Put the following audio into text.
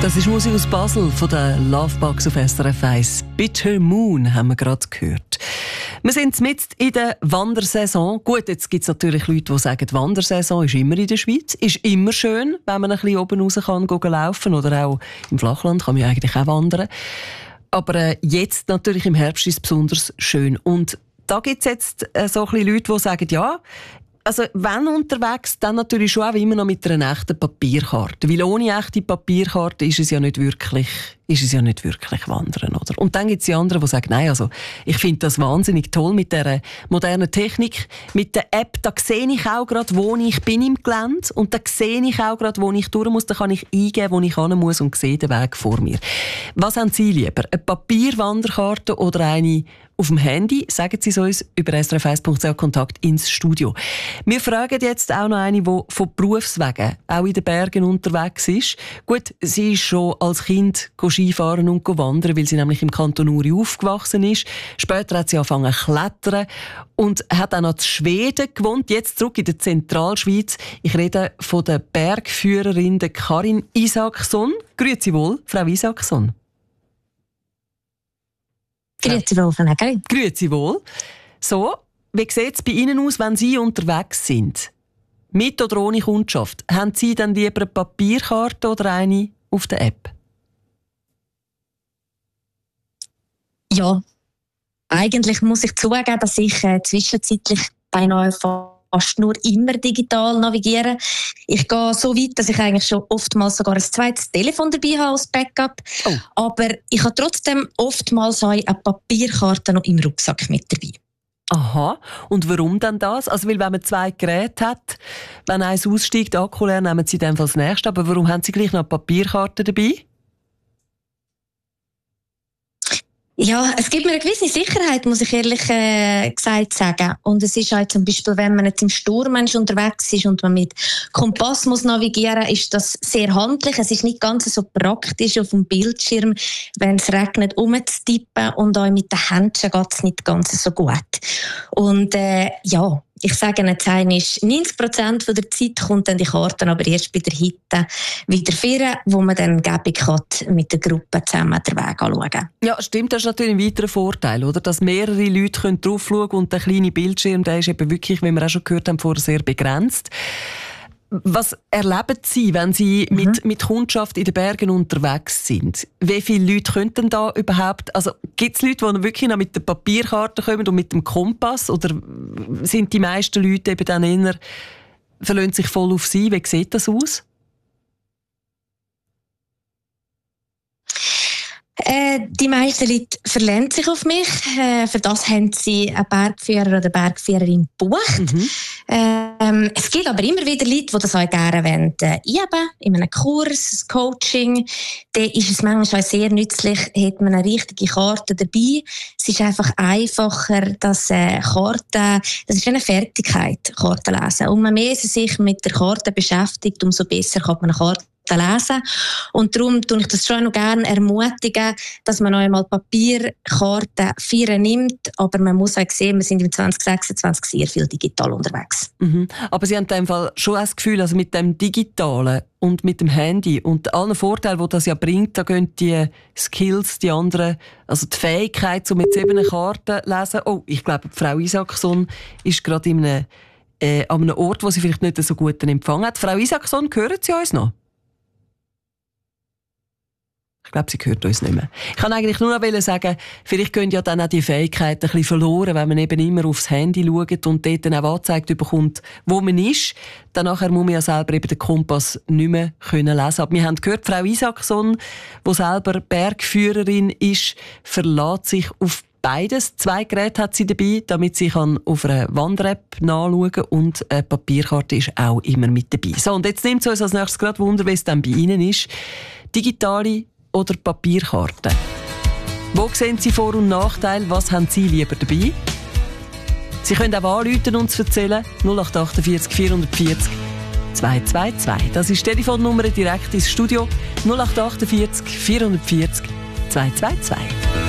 Das ist Musik aus Basel von den Lovebugz auf SRF 1. Bitter Moon haben wir gerade gehört. Wir sind mitten in der Wandersaison. Gut, jetzt gibt es natürlich Leute, die sagen, die Wandersaison ist immer in der Schweiz. Ist immer schön, wenn man ein bisschen oben raus kann laufen oder auch im Flachland kann man eigentlich auch wandern. Aber jetzt natürlich im Herbst ist es besonders schön. Und da gibt es jetzt so ein bisschen Leute, die sagen, ja, also wenn unterwegs, dann natürlich schon auch immer noch mit einer echten Papierkarte. Weil ohne echte Papierkarte ist es ja nicht wirklich wandern, oder? Und dann gibt es die anderen, die sagen, nein, also ich finde das wahnsinnig toll mit dieser modernen Technik. Mit der App, da sehe ich auch gerade, wo ich bin im Gelände. Und da sehe ich auch gerade, wo ich durch muss. Da kann ich eingeben, wo ich hin muss und sehe den Weg vor mir. Was haben Sie lieber? Eine Papierwanderkarte oder eine auf dem Handy? Sagen Sie es uns über srf1.ch Kontakt ins Studio. Wir fragen jetzt auch noch eine, die von Berufswegen auch in den Bergen unterwegs ist. Gut, sie ist schon als Kind Skifahren und wandern, weil sie nämlich im Kanton Uri aufgewachsen ist. Später hat sie angefangen zu klettern und hat auch noch in Schweden gewohnt, jetzt zurück in der Zentralschweiz. Ich rede von der Bergführerin der Karin Isaksson. Grüezi wohl, Frau Isaksson. Grüezi wohl, Frau Nägeli. Grüezi wohl. So, wie sieht es bei Ihnen aus, wenn Sie unterwegs sind? Mit oder ohne Kundschaft? Haben Sie dann lieber eine Papierkarte oder eine auf der App? Ja, eigentlich muss ich zugeben, dass ich zwischenzeitlich beinahe fast nur immer digital navigiere. Ich gehe so weit, dass ich eigentlich schon oftmals sogar ein zweites Telefon dabei habe als Backup. Oh. Aber ich habe trotzdem oftmals eine Papierkarte noch im Rucksack mit dabei. Aha. Und warum denn das? Also, weil wenn man 2 Geräte hat, wenn eins aussteigt, Akku leer, nehmen Sie dann das nächste. Aber warum haben Sie gleich noch eine Papierkarte dabei? Ja, es gibt mir eine gewisse Sicherheit, muss ich ehrlich gesagt sagen. Und es ist halt zum Beispiel, wenn man jetzt im Sturm unterwegs ist und man mit Kompass muss navigieren, ist das sehr handlich. Es ist nicht ganz so praktisch auf dem Bildschirm, wenn es regnet, rumzutippen, und auch mit den Händen geht es nicht ganz so gut. Und ja, ich sage jetzt einmal, 90% der Zeit kommt dann die Karte aber erst bei der Hütte wieder vor, wo man dann Gebung hat, mit der Gruppe zusammen den Weg anschauen. Ja, stimmt, das ist natürlich ein weiterer Vorteil, oder? Dass mehrere Leute drauf schauen können und der kleine Bildschirm, der ist eben wirklich, wie wir auch schon gehört haben, vorher sehr begrenzt. Was erleben Sie, wenn Sie mit Kundschaft in den Bergen unterwegs sind? Wie viele Leute könnten da überhaupt, also gibt es Leute, die wirklich noch mit der Papierkarte kommen und mit dem Kompass, oder sind die meisten Leute eben dann eher, verlassen sich voll auf Sie? Wie sieht das aus? Die meisten Leute verlassen sich auf mich. Für das haben sie einen Bergführer oder Bergführerin gebucht. Es gibt aber immer wieder Leute, die das auch gerne üben wollen. In einem Kurs, ein Coaching. Dann ist es manchmal auch sehr nützlich, hat man eine richtige Karte dabei. Es ist einfach einfacher, dass Karten, das ist eine Fertigkeit, Karten lesen. Und je mehr sie sich mit der Karte beschäftigt, umso besser kann man eine Karte lesen. Und darum tue ich das schon noch gerne ermutigen, dass man noch einmal Papierkarten feiern nimmt. Aber man muss auch sehen, wir sind im 2026 sehr viel digital unterwegs. Aber Sie haben in dem Fall schon das Gefühl, also mit dem Digitalen und mit dem Handy und allen Vorteilen, die das ja bringt, da gehen die Skills, die anderen, also die Fähigkeit, um jetzt eben eine Karte zu lesen. Oh, ich glaube, Frau Isaksson ist gerade an einem Ort, wo sie vielleicht nicht so guten Empfang hat. Frau Isaksson, hören Sie uns noch? Ich glaube, sie hört uns nicht mehr. Ich kann eigentlich nur noch sagen, vielleicht gehen ja dann auch die Fähigkeiten ein bisschen verloren, wenn man eben immer aufs Handy schaut und dort dann auch angezeigt bekommt, wo man ist. Dann nachher muss man ja selber eben den Kompass nicht mehr lesen können. Aber wir haben gehört, Frau Isaksson, die selber Bergführerin ist, verlässt sich auf beides. 2 Geräte hat sie dabei, damit sie auf einer Wander-App nachschauen kann, und eine Papierkarte ist auch immer mit dabei. So, und jetzt nimmt es uns als nächstes gerade Wunder, wie es dann bei Ihnen ist. Digitale oder Papierkarten? Wo sehen Sie Vor- und Nachteile? Was haben Sie lieber dabei? Sie können auch anrufen und uns erzählen. 0848 440 222. Das ist die Telefonnummer direkt ins Studio. 0848 440 222.